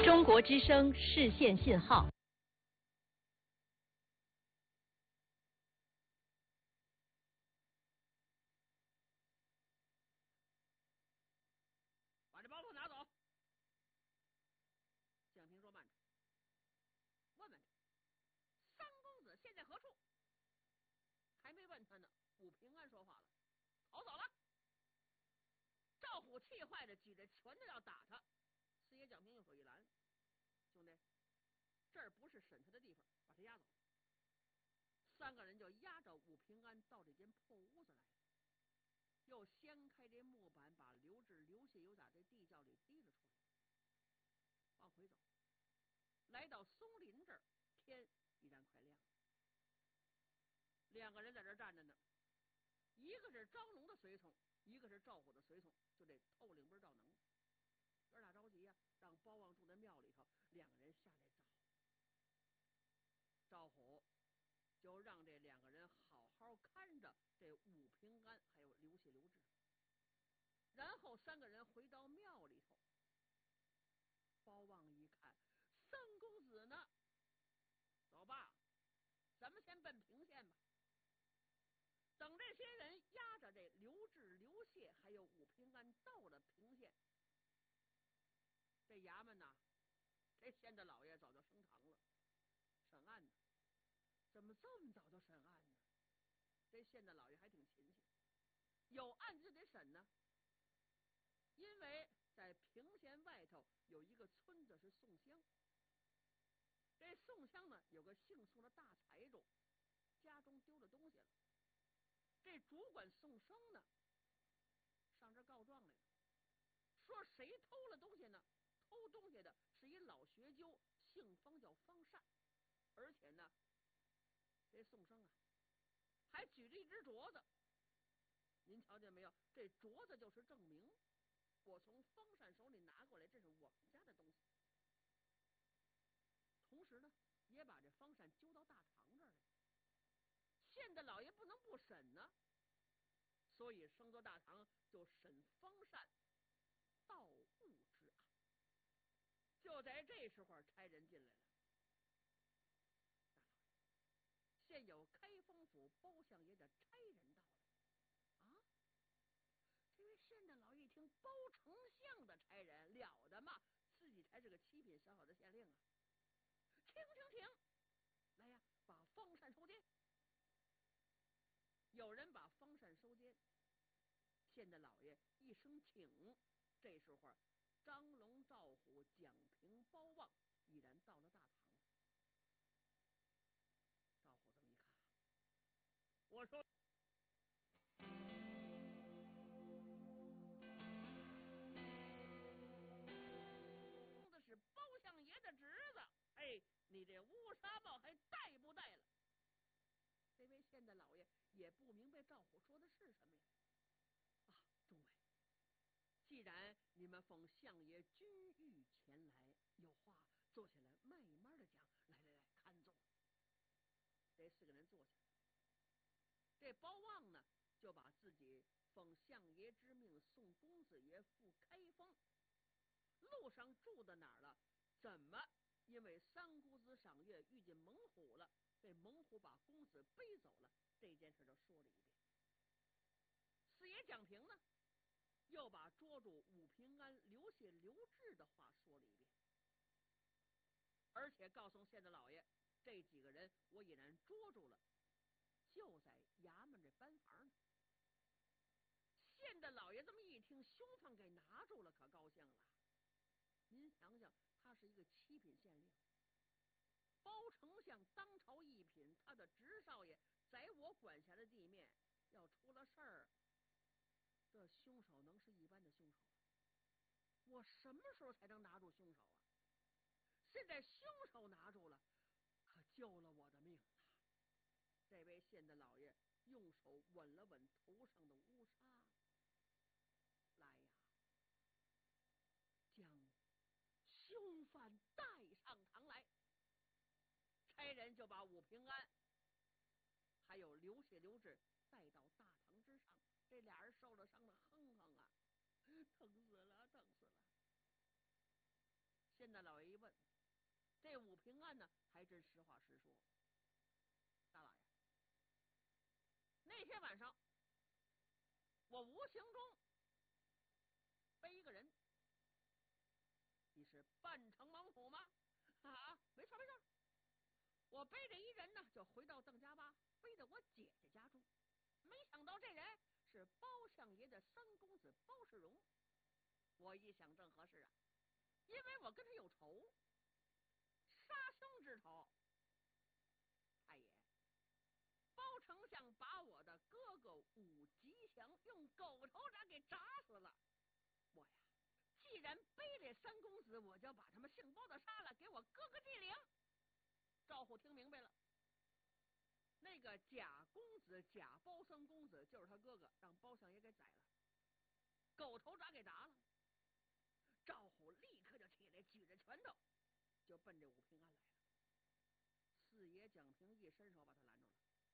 中国之声视线信号。 把这包袱拿走。蒋平说：“慢着，问问他，三公子现在何处？”还没问他呢，武平安说话了：“逃走了。”赵虎气坏了，举着拳头要打他。四爷蒋平用手一拦：“兄弟，这儿不是审他的地方，把他押走。”三个人就押着武平安到这间破屋子来了，又掀开这木板，把刘志、刘谢又打这地窖里提了出来，往回走。来到松林这儿，天已然快亮了。两个人在这儿站着呢，一个是张龙的随从，一个是赵虎的随从，就这头领兵赵能。哥俩着急呀，让包望住在庙里头，两个人下来找。赵虎就让这两个人好好看着这武平安还有刘谢、刘志，然后三个人回到庙里头。包望一看，三公子呢？走吧，咱们先奔平县吧。等这些人押着这刘志、刘谢还有武平安到了平县，这衙门呐，这县的老爷早就升堂了，审案呢。怎么这么早就审案呢？这县的老爷还挺勤勤，有案子得审呢。因为在平县外头有一个村子是宋乡，这宋乡呢有个姓宋的大财主，家中丢了东西了。这主管宋生呢上这告状来了，说谁偷了东西呢？偷东西的是一老学究，姓方，叫方善，而且呢这宋生啊还举着一只镯子。您瞧见没有？这镯子就是证明我从方善手里拿过来，这是我们家的东西。同时呢也把这方善揪到大堂这儿来，县的老爷不能不审呢，所以升到大堂就审方善盗物之案。就在这时候，差人进来了：“大老爷，现有开封府包相爷的差人到了。”啊！这位县的老爷一听，包丞相的差人了得嘛，自己才是个七品小小的县令啊！请，来呀，把方善收监。有人把方善收监，县的老爷一声请。这时候，张龙、赵虎、蒋平、包望已然到了大堂。赵虎这么一看，我说的是包相爷的侄子，哎，你这乌纱帽还戴不戴了？这位县的老爷也不明白赵虎说的是什么呀。啊，众位，既然你们奉相爷君谕前来，有话坐下来慢慢的讲。来，看坐。这四个人坐下来。这包望呢就把自己奉相爷之命送公子爷赴开封，路上住到哪儿了，怎么因为三姑子赏月遇见猛虎了，被猛虎把公子背走了，这件事就说了一遍。四爷蒋平呢又把捉住武平安、刘谢、刘志的话说了一遍，而且告诉县的老爷，这几个人我已然捉住了，就在衙门这班房呢。县的老爷这么一听，凶犯给拿住了，可高兴了。您想想，他是一个七品县令，包丞相当朝一品，他的侄少爷在我管辖的地面，要出了事儿，这凶手能是一般的凶手？我什么时候才能拿住凶手啊？现在凶手拿住了，可救了我的命啊！这位县的老爷用手吻了吻头上的乌纱，来呀，将凶犯带上堂来。差人就把武平安还有刘谢、刘志带到大堂之上。这俩人受了伤的哼哼啊，疼死了。县大老爷一问这武平安呢，还真实话实说。大老爷，那天晚上我无形中背一个人，你是半城王府吗？啊，没错没错，我背着一人呢，就回到邓家洼，背到我姐姐家中。没想到这人是包相爷的三公子包世荣。我一想正合适啊，因为我跟他有仇，杀兄之仇。太爷，包丞相把我的哥哥武吉祥用狗头铡给铡死了。我呀，既然背这三公子，我就把他们姓包的杀了，给我哥哥祭灵。赵虎听明白了，那个贾公子贾包三公子就是他哥哥，让包相爷给宰了，狗头铡给铡了。赵虎立刻就起来，举着拳头就奔这武平安来了。四爷蒋平一伸手把他拦住了。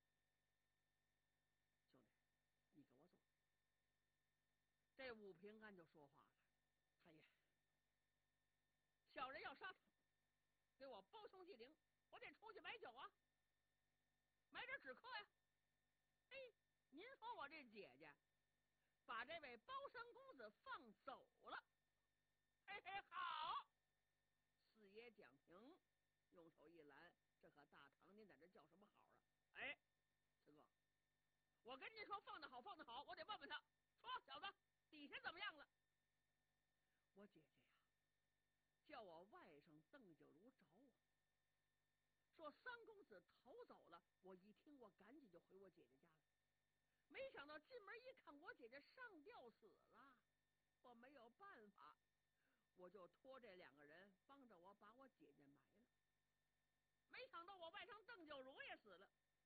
兄弟，你跟我走。这武平安就说话了：太爷，小人要杀他，给我包兄祭灵，我得出去买酒啊，买点止咳呀。哎，您说我这姐姐把这位包三公子放走了。嘿嘿，好！四爷蒋平用手一拦，这可大堂，您在这叫什么好啊？哎，四哥，我跟您说，放得好，放得好，我得问问他，说小子底下怎么样了？我姐姐呀，叫我外甥邓九如找我，说三公子逃走了。我一听，我赶紧就回我姐姐家了。没想到进门一看，我姐姐上吊死了。我没有办法，我就托这两个人帮着我把我姐姐埋了。没想到我外甥邓九如也死了。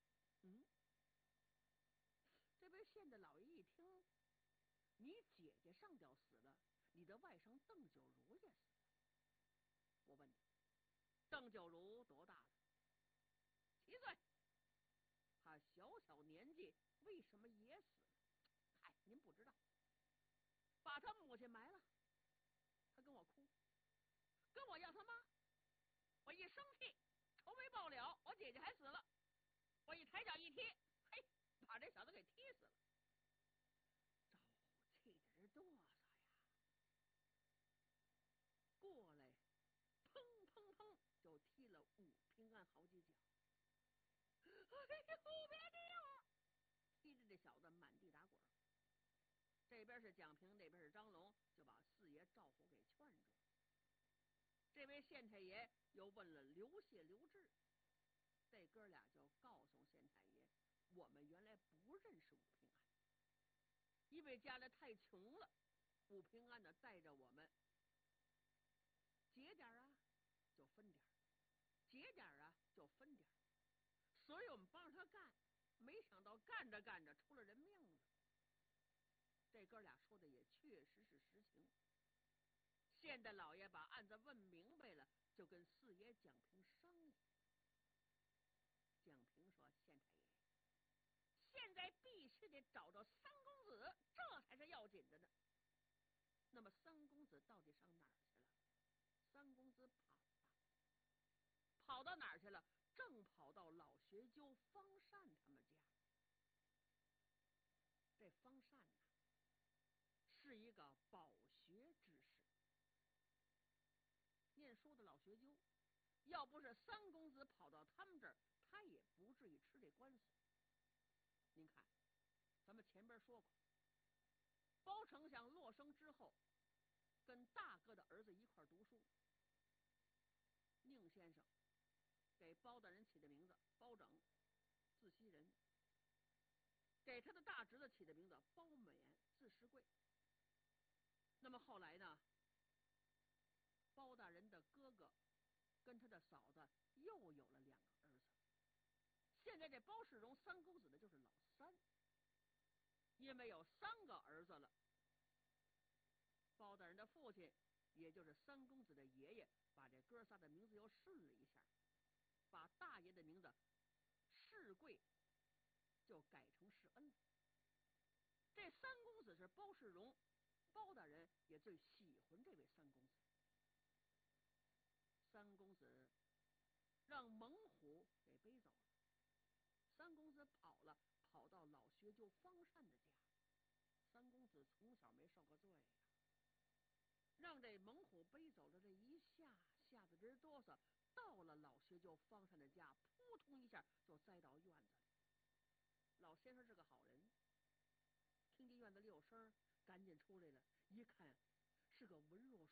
这位县的老爷一听，你姐姐上吊死了，你的外甥邓九如也死了。我问你，邓九如多大了？7岁。他小小年纪为什么也死了？嗨，您不知道。把他母亲埋了，他跟我哭，跟我要他妈。我一生气，仇没报了，我姐姐还死了。我一抬脚一踢，嘿，把这小子给踢死了。赵虎气得是哆嗦呀，过来砰砰砰就踢了武平安好几脚。哎呦，别踢我！踢着这小子满地打滚。这边是蒋平，那边是张龙，就把四爷赵虎给劝住。这位县太爷又问了刘谢、刘志，这哥俩就告诉县太爷，我们原来不认识武平安，因为家里太穷了，武平安呢带着我们节点啊就分点，节点啊就分点，所以我们帮着他干，没想到干着干着出了人命了。这哥俩说的也确实是实情。县大老爷把案子问明白了，就跟四爷蒋平商议。蒋平说：“县太爷，现在必须得找到三公子，这才是要紧的呢。那么三公子到底上哪儿去了？三公子跑到哪儿去了？正跑到老学究方善他们家。这方善呢，是一个饱学之士，念书的老学究。要不是三公子跑到他们这儿，他也不至于吃这官司。您看，咱们前边说过，包丞相落生之后，跟大哥的儿子一块读书。宁先生给包大人起的名字包拯，字希仁；给他的大侄子起的名字包勉，字世贵。那么后来呢，包大人的哥哥跟他的嫂子又有了2个儿子。现在这包世荣三公子的就是老三，因为有3个儿子了，包大人的父亲，也就是三公子的爷爷，把这哥仨的名字又顺了一下，把大爷的名字世贵就改成世恩了。这三公子是包世荣，包大人也最喜欢这位三公子。三公子让猛虎给背走了。三公子跑到老学究方善的家。三公子从小没受过罪呀，让这猛虎背走了，这一下吓得直哆嗦。到了老学究方善的家，扑通一下就栽到院子里。老先生是个好人，听见院子里有声，赶紧出来了，一看是个文弱